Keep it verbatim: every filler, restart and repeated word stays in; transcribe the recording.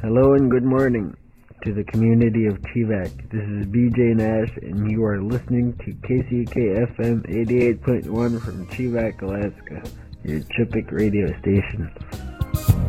Hello and good morning to the community of Chivak. This is B J Nash and you are listening to K C K F M eighty-eight point one from Chivak, Alaska, your Chipik radio station.